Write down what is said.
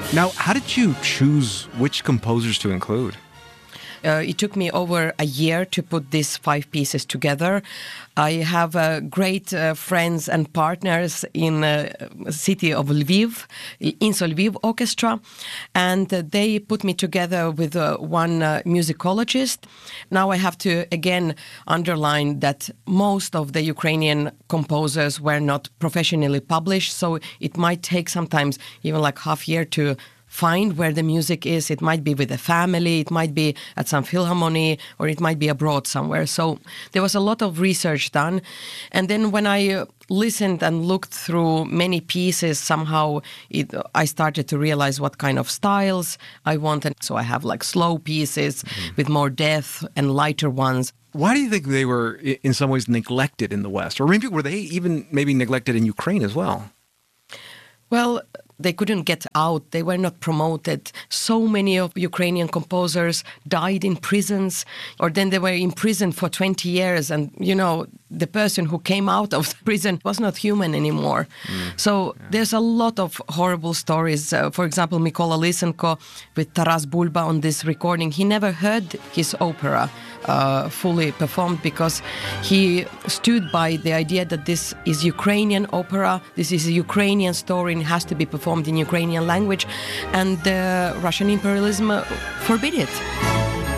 Now, how did you choose which composers to include? It took me over a year to put these 5 pieces together. I have great friends and partners in the city of Lviv, Inso Lviv Orchestra, and they put me together with one musicologist. Now I have to again underline that most of the Ukrainian composers were not professionally published, so it might take sometimes even like half year to find where the music is. It might be with a family, it might be at some philharmony, or it might be abroad somewhere. So there was a lot of research done. And then when I listened and looked through many pieces, somehow I started to realize what kind of styles I wanted. So I have like slow pieces with more depth and lighter ones. Why do you think they were in some ways neglected in the West? Or maybe were they even maybe neglected in Ukraine as well? Well, they couldn't get out. They were not promoted. So many of Ukrainian composers died in prisons, or then they were in prison for 20 years. And, you know, the person who came out of the prison was not human anymore. So there's a lot of horrible stories. For example, Mykola Lysenko with Taras Bulba on this recording, he never heard his opera fully performed because he stood by the idea that this is Ukrainian opera, this is a Ukrainian story and it has to be performed in Ukrainian language, and Russian imperialism forbid it.